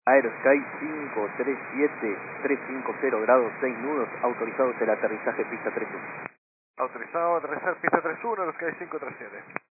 Aerosky 537, 350 grados, 6 nudos, autorizados el aterrizaje pista 31. Autorizado a aterrizar pista 31, Aerosky 537.